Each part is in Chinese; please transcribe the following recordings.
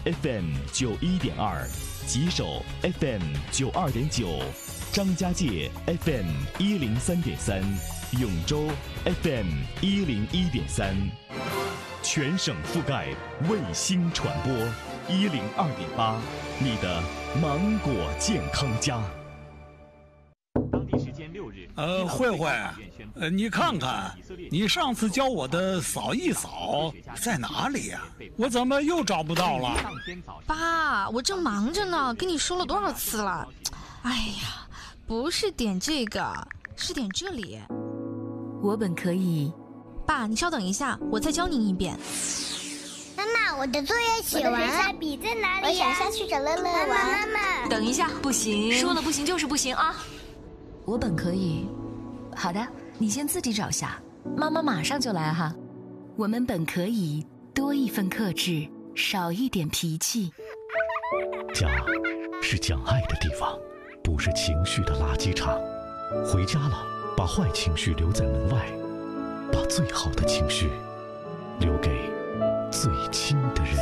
FM 91.2，吉首 FM 92.9，张家界 FM 103.3，永州 FM 101.3，全省覆盖卫星传播102.8，你的芒果健康家。当地时间6日， 慧慧，你看看，你上次教我的扫一扫在哪里呀？我怎么又找不到了？ 爸，我正忙着呢，跟你说了多少次了？哎呀，不是点这个，是点这里。 我本可以。 爸，你稍等一下，我再教您一遍。 妈妈，我的作业写完了。我的笔在哪里呀？我想下去找乐乐玩。妈妈， 等一下， 不行， 说了不行就是不行啊。 我本可以。好的，你先自己找下，妈妈马上就来哈。我们本可以多一份克制，少一点脾气。 家是讲爱的地方，不是情绪的垃圾场。回家了，把坏情绪留在门外，把最好的情绪留给最亲的人。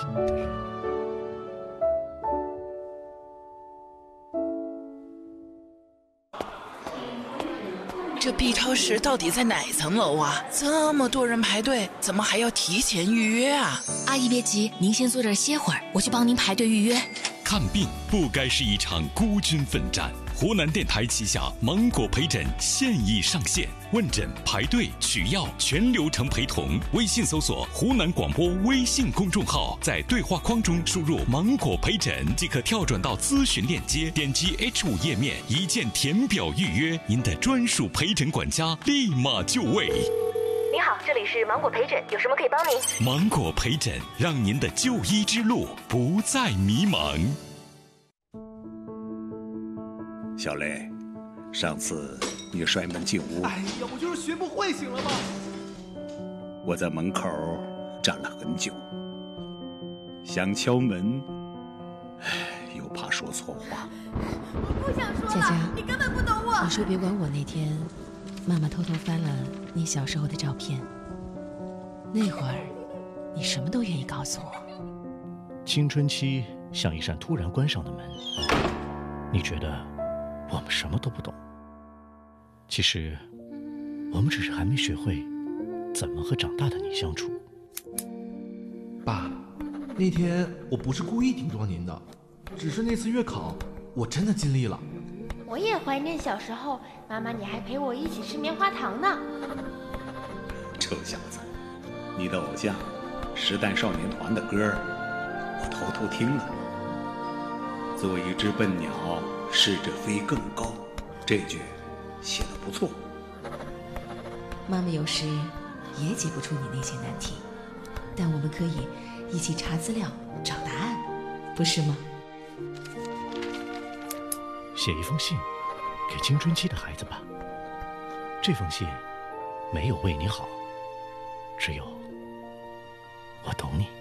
这 B 超市到底在哪层楼啊？这么多人排队，怎么还要提前预约啊？ 阿姨别急，您先坐这儿歇会儿，我去帮您排队预约。 看病不该是一场孤军奋战。湖南电台旗下芒果陪诊现已上线，问诊、排队、取药全流程陪同。微信搜索湖南广播微信公众号，在对话框中输入芒果陪诊即可跳转到咨询链接，点击 H5 页面一键填表预约，您的专属陪诊管家立马就位。 你好，这里是芒果陪诊，有什么可以帮您？ 芒果陪诊，让您的就医之路不再迷茫。 小雷，上次你摔门进屋， 哎呀，我就是学不会，行了吗？ 我在门口站了很久，想敲门，又怕说错话。 我不想说了， 佳佳， 你根本不懂我。 你说别管我，那天妈妈偷偷翻了你小时候的照片，那会儿你什么都愿意告诉我。 青春期像一扇突然关上的门，你觉得我们什么都不懂，其实我们只是还没学会怎么和长大的你相处。 爸，那天我不是故意顶撞您的，只是那次月考我真的尽力了。 我也怀念小时候，妈妈你还陪我一起吃棉花糖呢。 臭小子，你的偶像时代少年团的歌我偷偷听了。做一只笨鸟，试着飞更高，这句写得不错。 妈妈有时也解不出你那些难题，但我们可以一起查资料找答案，不是吗？ 写一封信给青春期的孩子吧，这封信没有为你好，只有我懂你。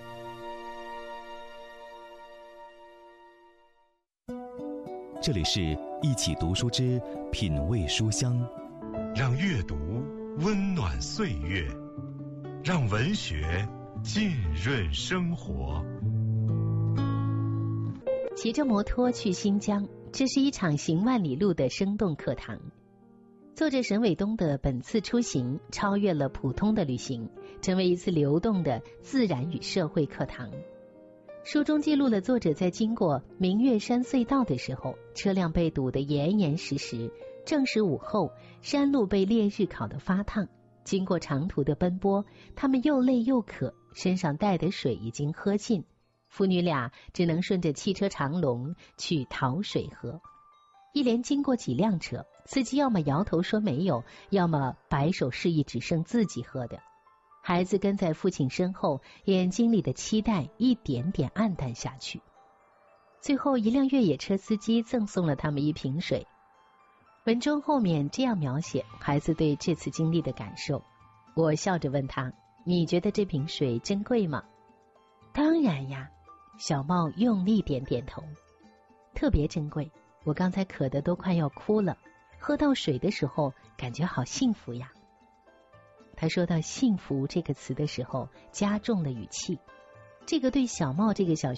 这里是一起读书之品味书香， 让阅读温暖岁月，让文学浸润生活。 骑着摩托去新疆，这是一场行万里路的生动课堂。作者沈伟东的本次出行超越了普通的旅行，成为一次流动的自然与社会课堂。书中记录了作者在经过明月山隧道的时候，车辆被堵得严严实实，正是午后，山路被烈日烤得发烫。经过长途的奔波，他们又累又渴，身上带的水已经喝尽，父女俩只能顺着汽车长龙去讨水喝。一连经过几辆车，司机要么摇头说没有，要么摆手示意只剩自己喝的。孩子跟在父亲身后，眼睛里的期待一点点暗淡下去。最后一辆越野车司机赠送了他们一瓶水。文中后面这样描写孩子对这次经历的感受。我笑着问他，你觉得这瓶水珍贵吗？当然呀，小茂用力点点头。特别珍贵，我刚才渴得都快要哭了，喝到水的时候感觉好幸福呀。他说到幸福这个词的时候加重了语气，这个对小茂这个小